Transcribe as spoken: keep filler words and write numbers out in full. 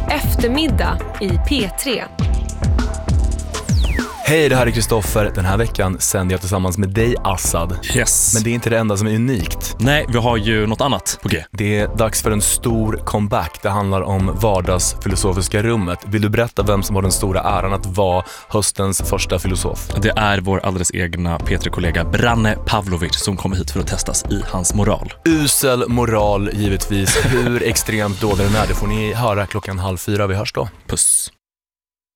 Eftermiddag i P tre. Hej, det här är Kristoffer. Den här veckan sänder jag tillsammans med dig, Assad. Yes. Men det är inte det enda som är unikt. Nej, vi har ju något annat på G. Det är dags för en stor comeback. Det handlar om vardagsfilosofiska rummet. Vill du berätta vem som har den stora äran att vara höstens första filosof? Det är vår alldeles egna P tre-kollega Branne Pavlovic som kommer hit för att testas i hans moral. Usel moral, givetvis. Hur extremt dålig den är, det får ni höra klockan halv fyra. Vi hörs då. Puss.